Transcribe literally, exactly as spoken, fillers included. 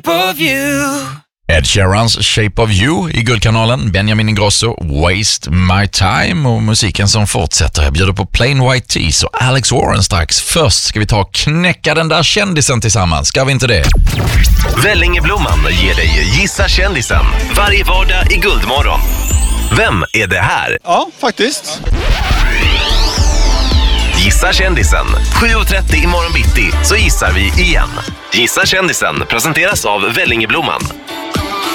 of you. Ed Sheerans Shape of You i Guldkanalen, Benjamin Ingrosso, Waste My Time och musiken som fortsätter. Jag bjuder på Plain White Tees och Alex Warren strax. Först ska vi ta knäcka den där kändisen tillsammans, ska vi inte det? Vällingeblomman ger dig Gissa kändisen varje vardag i Guldmorgon. Vem är det här? Ja, faktiskt. Gissa kändisen. sju och trettio imorgon bitti så gissar vi igen. Gissa kändisen presenteras av Vällingeblomman.